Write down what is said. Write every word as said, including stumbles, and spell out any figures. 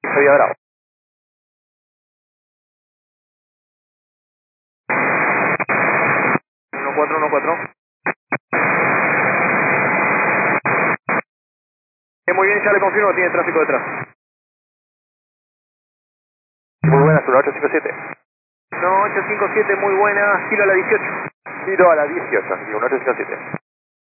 Vía Bravo. uno cuatro uno cuatro. Muy bien, ya le confirmo, tiene tráfico detrás. Muy buena, sur ocho cinco siete. No, ocho cinco siete, muy buena, giro a la dieciocho. Giro a la dieciocho, uno ocho cinco siete.